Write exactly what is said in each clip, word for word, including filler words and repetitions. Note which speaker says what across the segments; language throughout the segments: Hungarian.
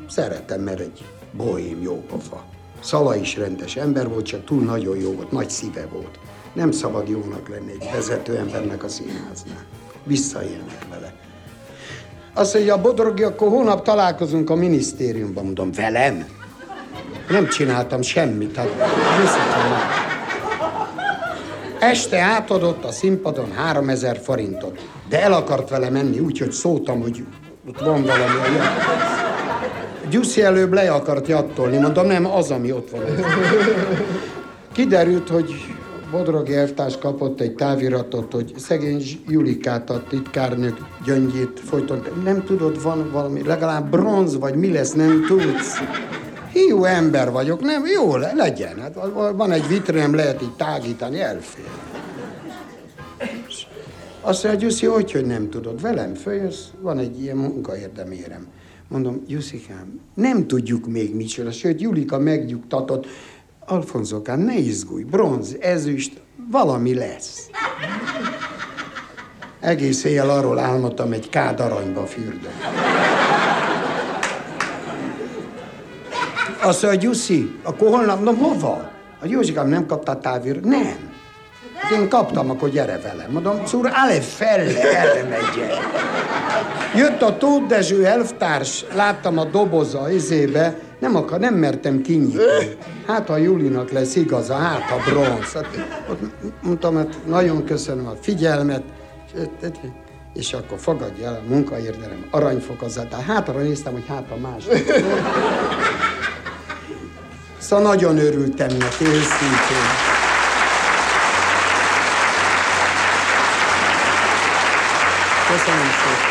Speaker 1: szeretem, mert egy bohém jópofa. Szala is rendes ember volt, csak túl nagyon jó volt, nagy szíve volt. Nem szabad jónak lenni egy vezető embernek a színháznál. Visszaélnek vele. Azt mondja, a Bodrogi, akkor holnap találkozunk a minisztériumban. Mondom, velem? Nem csináltam semmit. Hát, este átadott a színpadon háromezer forintot, de el akart vele menni, úgyhogy szóltam, hogy ott van valami. Gyuszi előbb le akart jattolni, mondom, nem, az, ami ott van. Kiderült, hogy Bodrogi elvtárs kapott egy táviratot, hogy szegény Julikát, a titkárnők gyöngyét folyton. Nem tudod, van valami, legalább bronz, vagy mi lesz, nem tudsz. Hiú ember vagyok, nem? Jó, legyen. Hát van egy vitrinem, lehet így tágítani, elfér. Azt mondja, Gyuszi, hogy, hogy nem tudod? Velem följössz, van egy ilyen munkaérdemérem. Mondom, Jusszikám, nem tudjuk még micsoda, sőt, Julika megnyugtatott. Alfonzókám, ne izgulj, bronz, ezüst, valami lesz. Egész éjjel arról álmodtam, egy kád aranyba fürdöm. Azt mondja, Gyuszi, akkor holnap, no hova? A Józsikám, nem kaptál távír? Nem. Én kaptam, akkor gyere velem. Mondom, szúr, ale felle, erre megyek. Jött a Tóth Dezső elvtárs, láttam a doboza izébe, nem akar, nem mertem kinyitni. Hát, ha Julinak lesz igaza, hát, ha bronz. Hát, mondtam, hát nagyon köszönöm a figyelmet, és akkor fogadja el a munkaérdelem aranyfokozatát. Hátra néztem, hogy hát a másik. Szóval nagyon örültem neki, őszintén. Köszönöm szépen.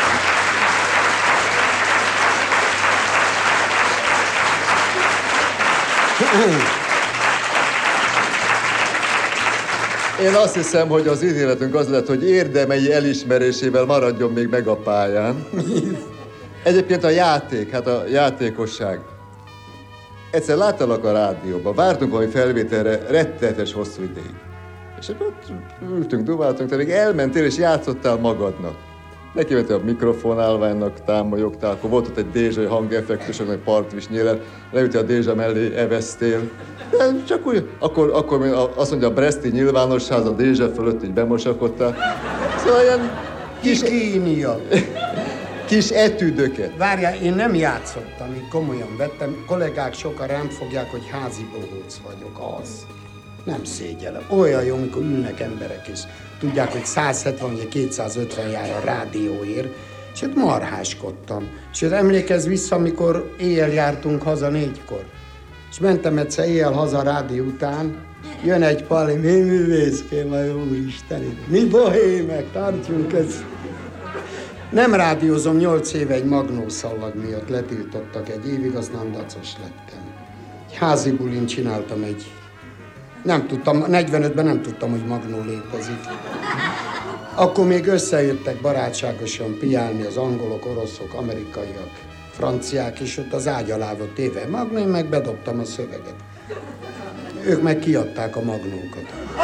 Speaker 2: Én azt hiszem, hogy az ítéletünk az lett, hogy érdemei elismerésével maradjon még meg a pályán. Egyébként a játék, hát a játékosság. Egyszer láttalak a rádióban, vártunk valami felvételre rettenetes hosszú ideig. És akkor ott ültünk, duváltunk, te még elmentél és játszottál magadnak. Nekivettél a mikrofonálványnak, támolyogtál, akkor volt ott egy dézsai hangeffektusok, meg partvis nyélet, leültél a dézsa mellé, evesztél. De csak úgy, akkor, akkor azt mondja, a breszti nyilvánosház a dézsa fölött így bemosakodtál. Szóval ilyen kis...
Speaker 1: Kínia.
Speaker 2: Kis etűdöket.
Speaker 1: Várjál, én nem játszottam, én komolyan vettem. Kollégák sokan rám fogják, hogy házi bohóc vagyok, az. Nem szégyellem. Olyan jó, amikor ülnek emberek is. Tudják, hogy száz hetven vagy kétszázötven jár a rádióért, és ott marháskodtam. És emlékezz vissza, amikor éjjel jártunk haza négykor. És mentem egyszer éjjel haza rádió után, jön egy pali, mi művészként, majd úristen, mi bohémek, tartjunk ezt. Nem rádiózom, nyolc éve egy magnószallag miatt letiltottak egy évig, az nem dacos lettem. Egy házi bulin csináltam egy... Nem tudtam, negyvenötben nem tudtam, hogy magnó létezik. Akkor még összejöttek barátságosan piálni az angolok, oroszok, amerikaiak, franciák, és ott az ágy alá volt téve magnó, én meg bedobtam a szöveget. Ők meg kiadták a magnókat.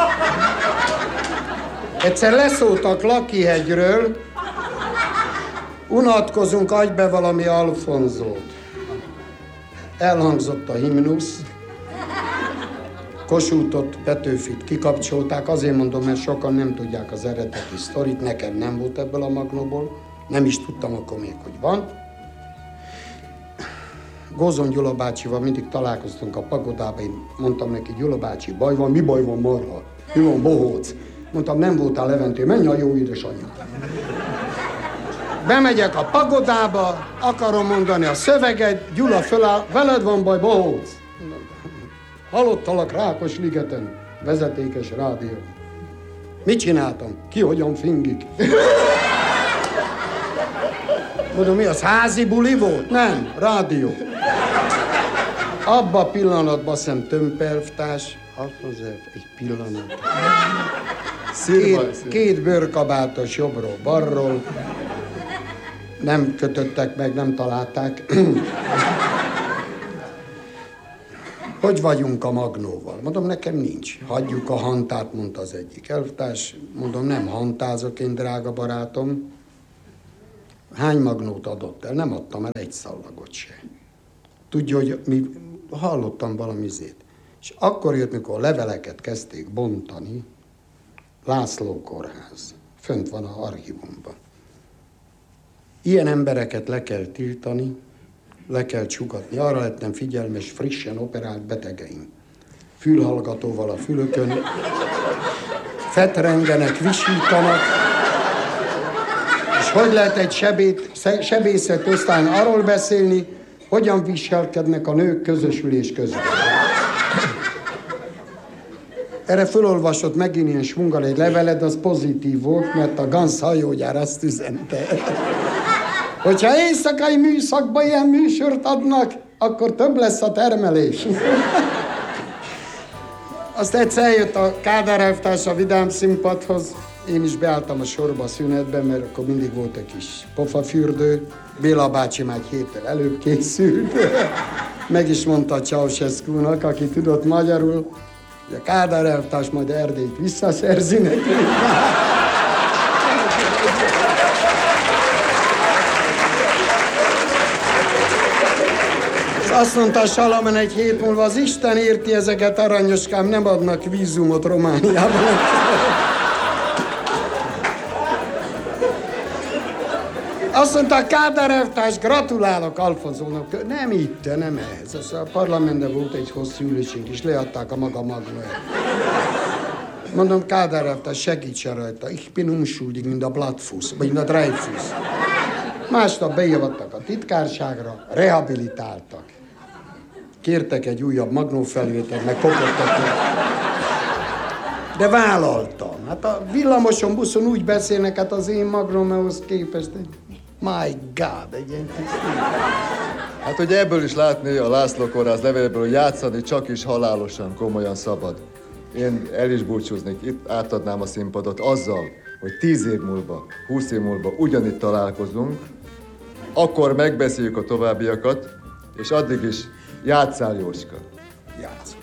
Speaker 1: Egyszer leszóltak Lakihegyről, unatkozunk, adj be valami Alfonzót. Elhangzott a himnusz, Kossuthot, Petőfit kikapcsolták, azért mondom, mert sokan nem tudják az eredeti sztorit, nekem nem volt ebből a magnóból, nem is tudtam akkor még, hogy van. Gózon Gyula bácsival mindig találkoztunk a pagodában, én mondtam neki, Gyula bácsi, baj van, mi baj van, marha? Mi van, bohóc? Mondtam, nem voltál Leventé, menj a jó édesanyám. Bemegyek a pagodába, akarom mondani a szöveget, Gyula föláll, veled van baj, bohóc. Halottalak Rákosligeten, vezetékes rádió. Mit csináltam? Ki hogyan fingik? Mondom, mi az, házi buli volt? Nem, rádió. Abba a pillanatban szem tömpervtárs, egy pillanat. Két, két bőrkabátos jobbról, balról. Nem kötöttek meg, nem találták. Hogy vagyunk a magnóval? Mondom, nekem nincs. Hagyjuk a hantát, mondta az egyik elvtárs. Mondom, nem hantázok én, drága barátom. Hány magnót adott el? Nem adtam el egy szallagot se. Tudja, hogy mi hallottam valami izét. És akkor jött, mikor a leveleket kezdték bontani, László kórház. Fönt van a archívumban. Ilyen embereket le kell tiltani, le kell csukatni. Arra lettem figyelmes, frissen operált betegeim. Fülhallgatóval a fülökön, fetrengenek, visítanak, és hogy lehet egy sebét, sebészet osztályon arról beszélni, hogyan viselkednek a nők közösülés közben. Erre fölolvasott megint ilyen svunggal egy leveled, az pozitív volt, mert a Ganz hajógyár azt üzente. Hogyha éjszakai műszakban ilyen műsort adnak, akkor több lesz a termelés. Azt egyszer eljött a Kádár elvtárs a Vidám Színpadhoz, én is beálltam a sorba a szünetben, mert akkor mindig volt egy kis pofafürdő. Béla bácsi már egy héttel előbb készült. Meg is mondta Ceausescu-nak, aki tudott magyarul, hogy a Kádár elvtárs majd Erdélyt visszaszerzi neki. Azt mondta Salamen egy hét múlva, az Isten érti ezeket, aranyoskám, nem adnak vízumot Romániában. Azt mondta a Kádár elvtárs, gratulálok Alfonzónak. Nem itt, nem ehhez. Az a parlamentben volt egy hosszú ülésünk, és leadták a maga magnóját. Mondom, Kádár elvtárs, segítsen rajta. Ich bin unschuldig, mint a Blattfuss, vagy mint a Dreyfus. Másnap bejavattak a titkárságra, rehabilitáltak. Kértek egy újabb magnófelvételt, meg kopottak. De vállaltam. Hát a villamoson, buszon úgy beszélnek, hát az én magnómhoz képest. My God, egy ilyen
Speaker 2: Hát ugye ebből is látni a László kórház leveléből, hogy játszani csak is halálosan, komolyan szabad. Én el is búcsúznék, itt átadnám a színpadot azzal, hogy tíz év múlva, húsz év múlva ugyanitt találkozunk, akkor megbeszéljük a továbbiakat, és addig is játsszál, Jóska.
Speaker 1: játszok.